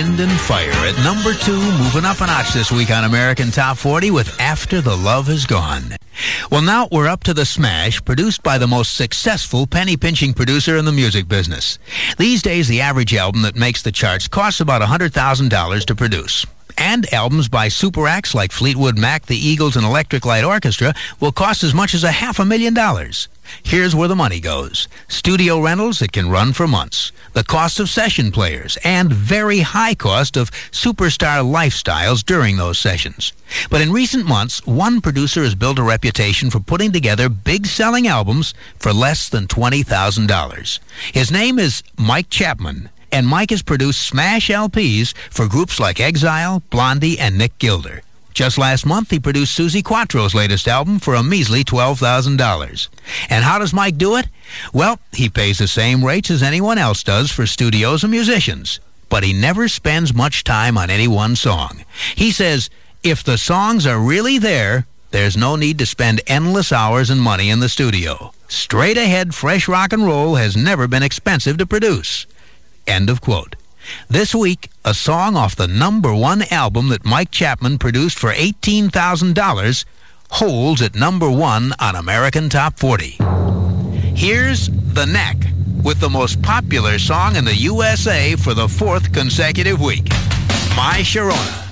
Wind and Fire at number 2, moving up a notch this week on American Top 40 with After the Love Is Gone. Well, now we're up to the smash produced by the most successful penny-pinching producer in the music business. These days, the average album that makes the charts costs about $100,000 to produce. And albums by super acts like Fleetwood Mac, the Eagles, and Electric Light Orchestra will cost as much as $500,000. Here's where the money goes. Studio rentals that can run for months, the cost of session players, and very high cost of superstar lifestyles during those sessions. But in recent months, one producer has built a reputation for putting together big-selling albums for less than $20,000. His name is Mike Chapman, and Mike has produced smash LPs for groups like Exile, Blondie, and Nick Gilder. Just last month, he produced Suzi Quatro's latest album for a measly $12,000. And how does Mike do it? Well, he pays the same rates as anyone else does for studios and musicians. But he never spends much time on any one song. He says, if the songs are really there, there's no need to spend endless hours and money in the studio. Straight ahead, fresh rock and roll has never been expensive to produce. End of quote. This week, a song off the number 1 album that Mike Chapman produced for $18,000 holds at number 1 on American Top 40. Here's The Knack with the most popular song in the USA for the 4th consecutive week, My Sharona.